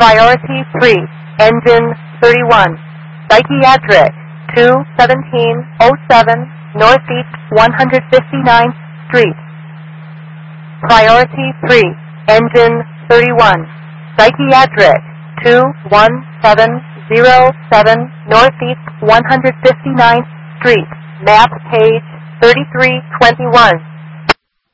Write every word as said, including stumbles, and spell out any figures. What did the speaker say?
Priority three, Engine thirty-one, Psychiatric, two seventeen oh seven Northeast one hundred fifty-ninth Street. Priority three, Engine thirty-one, Psychiatric, two one seven oh seven Northeast one hundred fifty-ninth Street, map page thirty-three twenty-one.